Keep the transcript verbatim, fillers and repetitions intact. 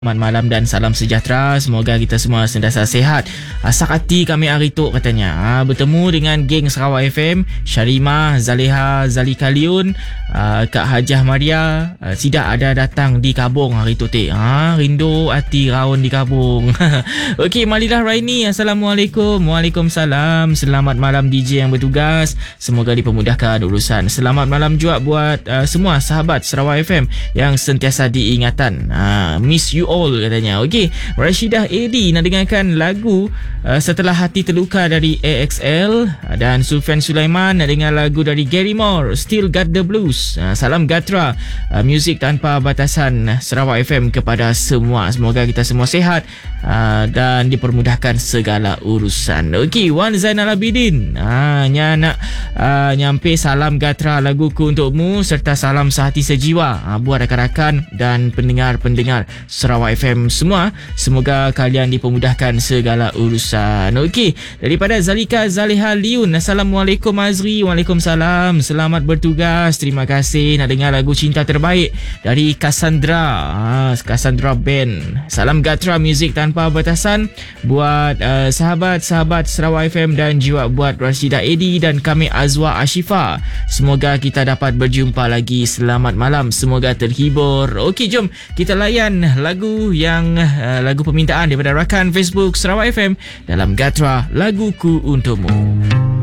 Selamat malam dan salam sejahtera. Semoga kita semua sentiasa sihat. Asak hati kami hari tu katanya. Ha, bertemu dengan geng Sarawak F M, Syarimah, Zaleha, Zalika Liun, uh, Kak Hajah Maria. Uh, Sidak ada datang di Kabung hari tu teh. Ha, rindu hati raun di Kabung. Okey, Malilah Raini. Assalamualaikum. Waalaikumsalam. Selamat malam D J yang bertugas. Semoga dipermudahkan urusan. Selamat malam juga buat uh, semua sahabat Sarawak F M yang sentiasa diingatan. Ha, miss you all katanya. Okey, Rashidah A D nak dengarkan lagu uh, Setelah Hati Terluka dari A X L, dan Sufian Sulaiman nak dengar lagu dari Gary Moore, Still Got the Blues. Uh, salam Gatra, uh, muzik tanpa batasan Sarawak F M kepada semua. Semoga kita semua sihat uh, dan dipermudahkan segala urusan. Okey, Wan Zainal Abidin uh, nya nak uh, nyampe salam Gatra laguku untukmu serta salam sehati sejiwa uh, buat rakan-rakan dan pendengar-pendengar Sarawak F M semua. Semoga kalian dipermudahkan segala urusan. Okey, daripada Zalika Zaleha Liun. Assalamualaikum Azri. Waalaikumsalam. Selamat bertugas. Terima kasih. Nak dengar lagu Cinta Terbaik dari Cassandra. Ha, Cassandra Band. Salam Gatra, muzik tanpa batasan buat uh, sahabat-sahabat Sarawak F M dan juga buat Rashidah Edi dan kami Azwa Ashifa. Semoga kita dapat berjumpa lagi. Selamat malam. Semoga terhibur. Okey, jom kita layan lagu yang uh, lagu permintaan daripada rakan Facebook Sarawak F M dalam Gatra Laguku Untukmu.